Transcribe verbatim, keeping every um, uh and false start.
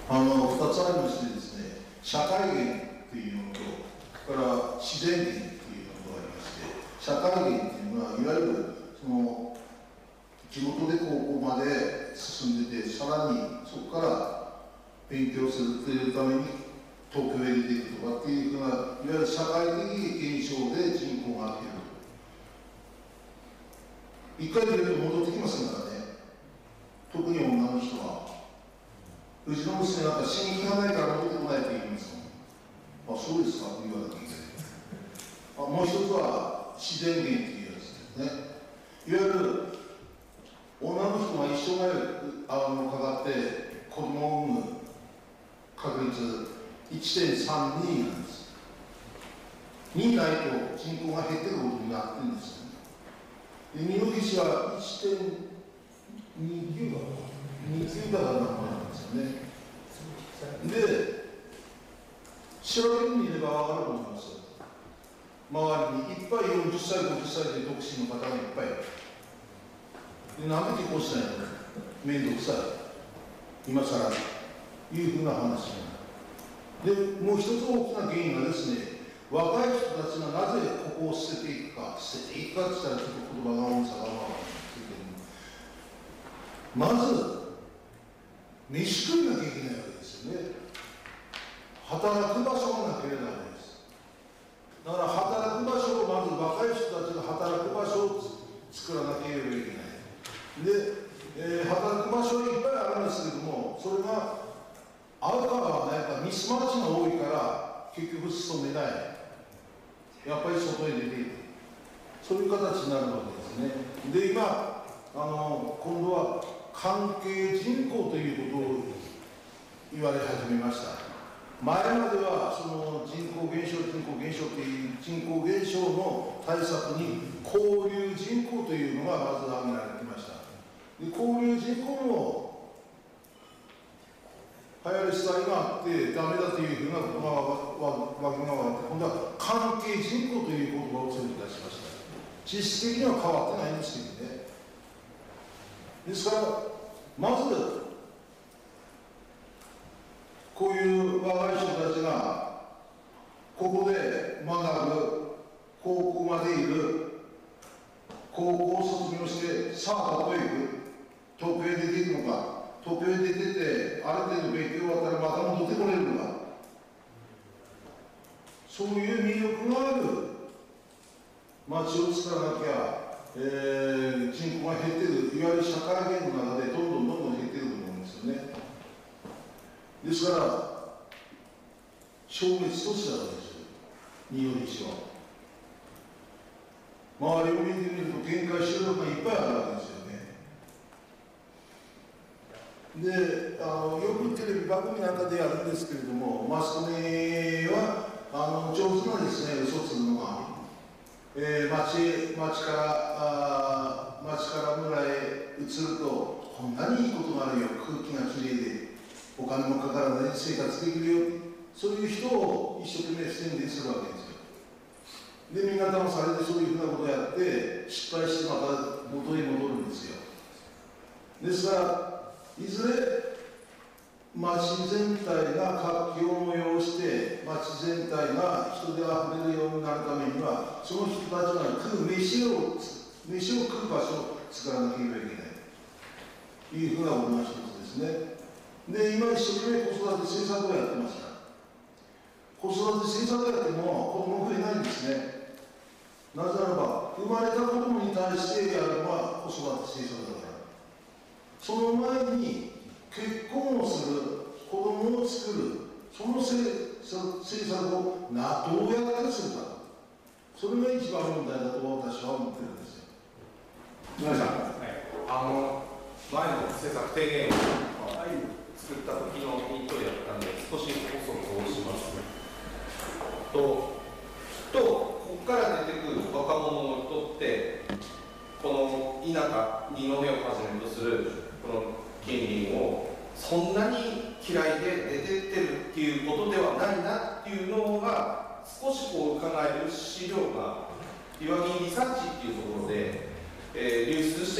あのふたつありましてですね、社会源というのと、それから自然源というのがありまして、社会源というのはいわゆるその地元で高校まで進んでて、さらにそこから勉強するというために東京へ出ていくとかっていうふうな、いわゆる社会的現象で人口が減る。一回出ると戻ってきませんからね、特に女の人は。うちの娘なんか死に気がないから戻ってこないと言いますもん。あ、そうですかと言われていて。あ、もう一つは自然源というやつですね。いわゆる女の人が一生涯あのかかって子供を産む確率 いってんさんに なんです。にないと人口が減ってくることになってるんですよね。で、二戸市は いってんにきゅう だにきゅうだからなんですよね。で、調べてみれば分かると思います。周りにいっぱいよんじゅっさい、ごじゅっさいで独身の方がいっぱいいる。で、なんで結婚しないの？面倒くさい。今更いうふうな話になる。で、もう一つ大きな原因がですね、若い人たちがなぜここを捨てていくか、捨てていくかって言ったらちょっと言葉が多さがまず、飯食いなきゃいけないわけですよね。働く場所がなければならないです。だから働く場所をまず若い人たちが働く場所を作らなければいけない。で、えー、働く場所いっぱいあるんですけども、それが合うかはないかミスマッチが多いから結局勤めない。やっぱり外へ出ていく。そういう形になるわけですね。で、今、あの今度は関係人口ということを言われ始めました。前まではその人口減少、人口減少という人口減少の対策に交流人口というのがまず挙げられていました。で、交流人口も流行り廃りがあってダメだというふうなことがわけが分かって、今度は関係人口という言葉を作り出しました。実質的には変わってないんですけどね。ですから、まずこういう若い人たちがここで学ぶ、高校までいる、高校を卒業してさあどこへ行く、東京へ出ていくのか、東京へ出ててある程度勉強終わったらまた戻ってこれるのか、そういう魅力がある街を作らなきゃ、えー、人口が減っている、いわゆる社会源の中でどんどんどんどん減っていると思うんですよね。ですから消滅としたわけですよ、二戸市は。周りを見てみると限界集落がいっぱいあるわけですよね。で、あのよくテレビ番組なんかでやるんですけれども、マスコミはあの上手なですね、嘘つくのが、えー、町, 町からあ町から村へ移るとこんなにいいことがあるよ、空気がきれいでお金もかからない生活できるよ、そういう人を一生懸命宣伝するわけですよ。で、みんな騙されてそういうふうなことをやって失敗してまた元に戻るんですよ。ですからいずれ町全体が活気を催して、町全体が人であふれるようになるためには、その人たちが食う飯を飯を食う場所を作らなければいけないというふうなことが一つですね。で、今一生懸命子育て政策をやってました。子育て政策をやっても子供増えないんですね。なぜならば生まれた子供に対してやるのは子育て政策だから。その前に結婚をする、子供を作る、その政策をなどうやってするか、それが一番問題だと私は思ってるんですよ。 皆さん、はい、あの前の政策提言を作った時のイントロやったんで、少し補足をします。と、きっとここから出てくる若者の人って、この田舎、二戸をはじめとするこの近隣をそんなに嫌いで出てってるっていうことではないなっていうのが少しこう伺える資料が岩木リサーチっていうところで、えー、流出して